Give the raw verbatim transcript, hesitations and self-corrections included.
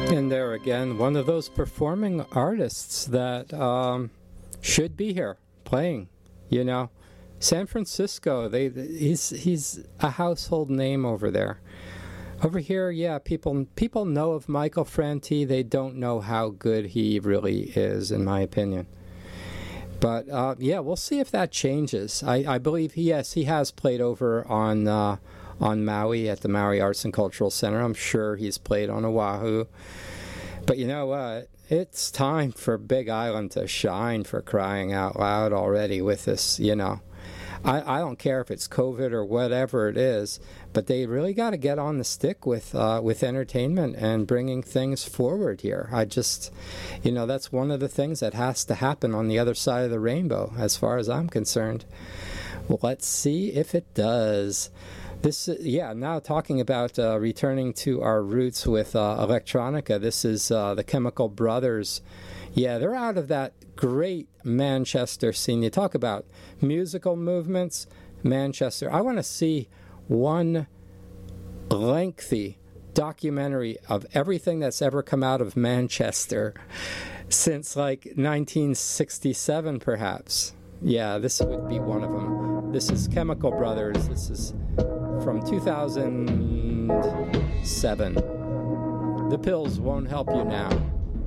And there again, one of those performing artists that um, should be here playing, you know. San Francisco, they he's he's a household name over there. Over here, yeah, people people know of Michael Franti. They don't know how good he really is, in my opinion. But, uh, yeah, we'll see if that changes. I, I believe, he, yes, he has played over on uh, on Maui at the Maui Arts and Cultural Center. I'm sure he's played on Oahu. But you know what? It's time for Big Island to shine, for crying out loud already with this, you know. I, I don't care if it's COVID or whatever it is, but they really got to get on the stick with uh, with entertainment and bringing things forward here. I just, you know, that's one of the things that has to happen on the other side of the rainbow, as far as I'm concerned. Well, let's see if it does. This, yeah, now talking about uh, returning to our roots with uh, electronica, this is uh, the Chemical Brothers. Yeah, they're out of that great Manchester scene. You talk about musical movements, Manchester. I want to see one lengthy documentary of everything that's ever come out of Manchester since like nineteen sixty-seven, perhaps. Yeah, this would be one of them. This is Chemical Brothers. This is from two thousand seven. The pills won't help you now.